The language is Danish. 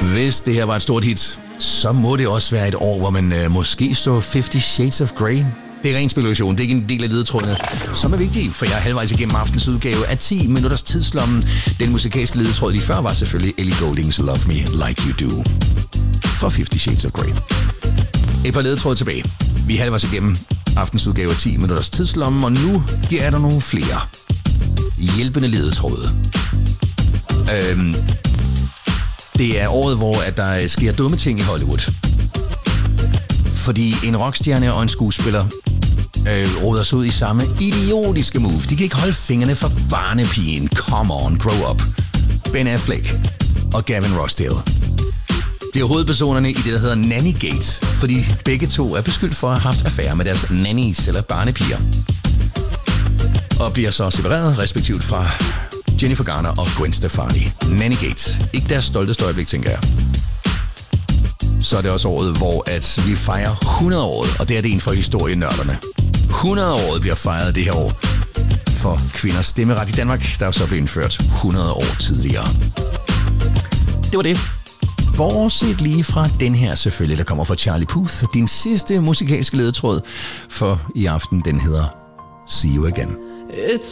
Hvis det her var et stort hit, så må det også være et år, hvor man måske så 50 Shades of Grey. Det er ren spekulation, det er ikke en del af ledetrådene, som er vigtige, for jeg er halvvejs igennem aftens udgave af 10 minutters tidslommen. Den musikalske ledetråd lige før var selvfølgelig Ellie Goulding's Love Me Like You Do for 50 Shades of Grey. Et par ledetråde tilbage. Vi er halvvejs igennem aftens udgave af 10 minutters tidslommen, og nu giver jeg dig nogle flere hjælpende ledetråde. Det er året, hvor at der sker dumme ting i Hollywood. Fordi en rockstjerne og en skuespiller råder sig ud i samme idiotiske move. De kan ikke holde fingrene for barnepigen. Come on, grow up. Ben Affleck og Gavin Rossdale bliver hovedpersonerne i det, der hedder Nannygate, fordi begge to er beskyldt for at have haft affære med deres nannies eller barnepiger. Og bliver så separeret respektivt fra Jennifer Garner og Gwen Stefani. Nannygate. Ikke deres stolteste øjeblik, tænker jeg. Så er det også året, hvor at vi fejrer 100-året, og det er det en for historienørderne. 100-året bliver fejret det her år for kvinders stemmeret i Danmark, der så blev indført 100 år tidligere. Det var det. Bortset lige fra den her selvfølgelig, der kommer fra Charlie Puth. Din sidste musikalske ledetråd for i aften, den hedder See You Again.